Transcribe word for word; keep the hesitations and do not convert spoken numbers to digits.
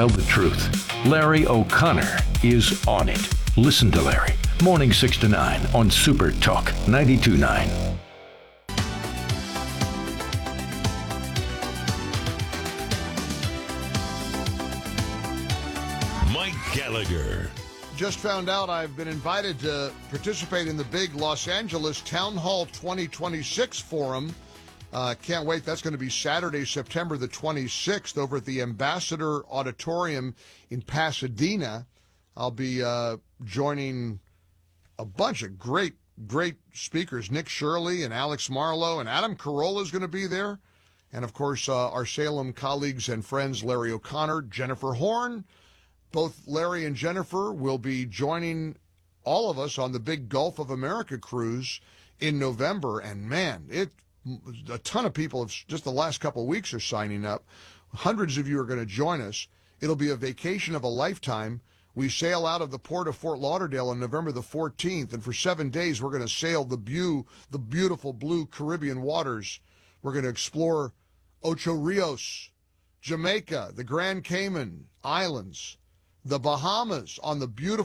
tell the truth. Larry O'Connor is on it. Listen to Larry. Morning six to nine on Super Talk ninety-two point nine. Mike Gallagher. Just found out I've been invited to participate in the big Los Angeles Town Hall twenty twenty-six forum. Uh, can't wait. That's going to be Saturday, September the twenty-sixth over at the Ambassador Auditorium in Pasadena. I'll be uh, joining a bunch of great, great speakers. Nick Shirley and Alex Marlowe and Adam Carolla is going to be there. And, of course, uh, our Salem colleagues and friends, Larry O'Connor, Jennifer Horn. Both Larry and Jennifer will be joining all of us on the big Gulf of America cruise in November. And, man, it a ton of people have just the last couple of weeks are signing up. Hundreds of you are going to join us. It'll be a vacation of a lifetime. We sail out of the port of Fort Lauderdale on November the fourteenth, and for seven days we're going to sail the, bu- the beautiful blue Caribbean waters. We're going to explore Ocho Rios, Jamaica, the Grand Cayman Islands, the Bahamas on the beautiful